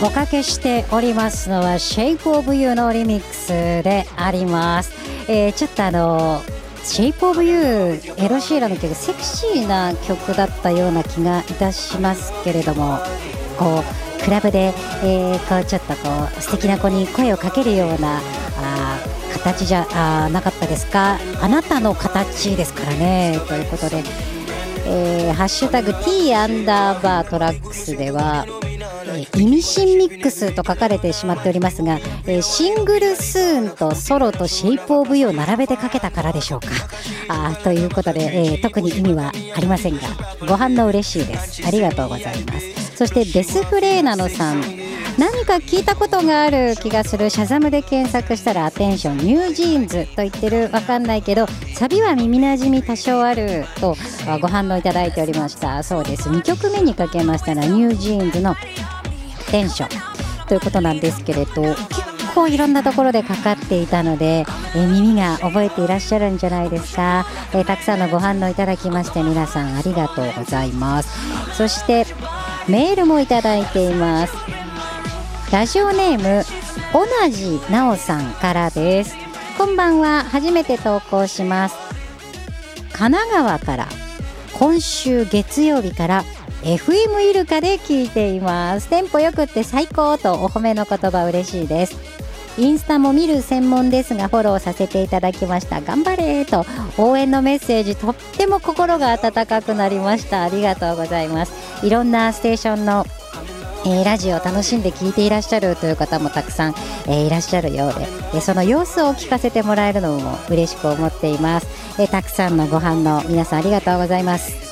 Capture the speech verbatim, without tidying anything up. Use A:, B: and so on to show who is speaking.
A: おかけしておりますのは Shape of You のリミックスであります。えー、ちょっとあの Shape of You エド・シーランの曲、セクシーな曲だったような気がいたしますけれども、こうクラブで、えー、こうちょっとこう素敵な子に声をかけるようなあ形じゃあなかったですか。あなたの形ですからね。ということで、えー、ハッシュタグ T アンダーバートラックスでは、えー、意味深ミックスと書かれてしまっておりますが、えー、シングルスーンとソロとシェイプオブユーを並べてかけたからでしょうか。あということで、えー、特に意味はありませんが、ご反応嬉しいです。ありがとうございます。そしてデスフレーナノさん、何か聞いたことがある気がする。シャザムで検索したらアテンションニュージーンズと言ってる。わかんないけどサビは耳なじみ多少あるとご反応いただいておりました。そうです、にきょくめにかけましたらニュージーンズのアテンションということなんですけれど、結構いろんなところでかかっていたので、えー、耳が覚えていらっしゃるんじゃないですか。えー、たくさんのご反応いただきまして皆さんありがとうございます。そしてメールもいただいています。ラジオネームおなじなおさんからです。こんばんは、初めて投稿します。神奈川から今週月曜日から エフエム イルカで聞いています。テンポよくって最高とお褒めの言葉嬉しいです。インスタも見る専門ですがフォローさせていただきました。頑張れと応援のメッセージ、とっても心が温かくなりました。ありがとうございます。いろんなステーションのえー、ラジオを楽しんで聞いていらっしゃるという方もたくさん、えー、いらっしゃるようで、えー、その様子を聞かせてもらえるのも嬉しく思っています。えー、たくさんのご反応皆さんありがとうございます。